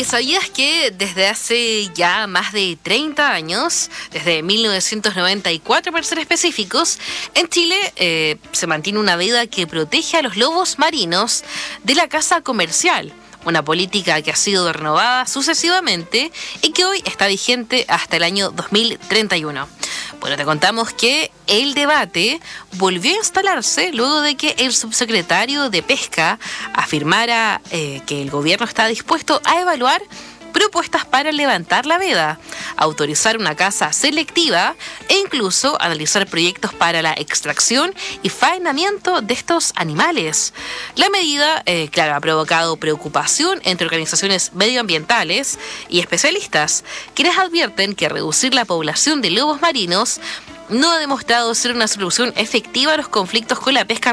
Oye, ¿sabías que desde hace ya más de 30 años, desde 1994 para ser específicos, en Chile se mantiene una veda que protege a los lobos marinos de la caza comercial? Una política que ha sido renovada sucesivamente y que hoy está vigente hasta el año 2031. Bueno, te contamos que el debate volvió a instalarse luego de que el subsecretario de Pesca afirmara que el gobierno está dispuesto a evaluar propuestas para levantar la veda, autorizar una caza selectiva e incluso analizar proyectos para la extracción y faenamiento de estos animales. La medida, ha provocado preocupación entre organizaciones medioambientales y especialistas, quienes advierten que reducir la población de lobos marinos no ha demostrado ser una solución efectiva a los conflictos con la pesca